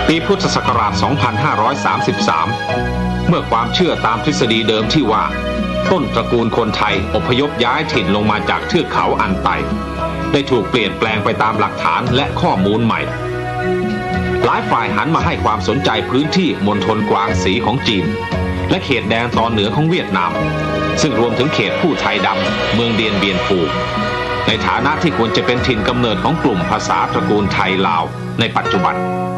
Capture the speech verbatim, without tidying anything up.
ปีพุทธศักราช สองพันห้าร้อยสามสิบสาม เมื่อความเชื่อตามทฤษฎีเดิมที่ว่าต้นตระกูลคนไทยอพยพย้ายถิ่นลงมาจากเทือกเขาอันไตได้ถูกเปลี่ยนแปลงไปตามหลักฐานและข้อมูลใหม่หลายฝ่ายหันมาให้ความสนใจพื้นที่มณฑลกวางสีของจีนและเขตแดนตอนเหนือของเวียดนามซึ่งรวมถึงเขตผู้ไทยดำเมืองเดียนเบียนฟูในฐานะที่ควรจะเป็นถิ่นกำเนิดของกลุ่มภาษาตระกูลไทยลาวในปัจจุบัน